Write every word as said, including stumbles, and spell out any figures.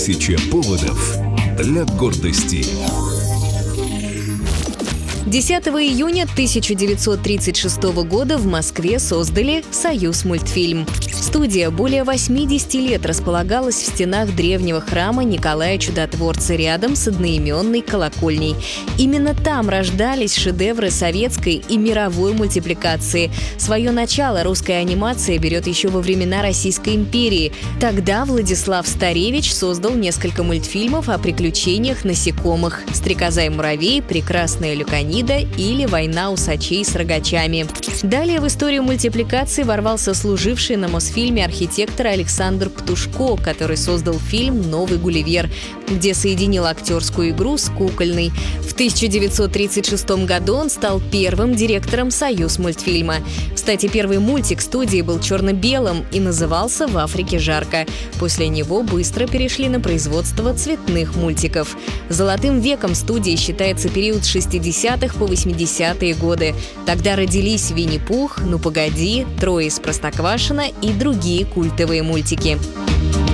Тысяча поводов для гордости. десятого июня тысяча девятьсот тридцать шестого года в Москве создали «Союзмультфильм». Студия более восьмидесяти лет располагалась в стенах древнего храма Николая Чудотворца рядом с одноименной колокольней. Именно там рождались шедевры советской и мировой мультипликации. Свое начало русская анимация берет еще во времена Российской империи. Тогда Владислав Старевич создал несколько мультфильмов о приключениях насекомых: «Стрекоза и муравей», «Прекрасная Люканида» или «Война усачей с рогачами». Далее в историю мультипликации ворвался служивший на Мосфильме архитектор Александр Птушко, который создал фильм «Новый Гулливер», где соединил актерскую игру с кукольной. В тысяча девятьсот тридцать шестом году он стал первым директором «Союзмультфильма». Кстати, первый мультик студии был черно-белым и назывался «В Африке жарко». После него быстро перешли на производство цветных мультиков. Золотым веком студии считается период с шестидесятых по восьмидесятые годы. Тогда родились «Винни-Пух», «Ну погоди», «Трое из Простоквашино» и другие культовые мультики.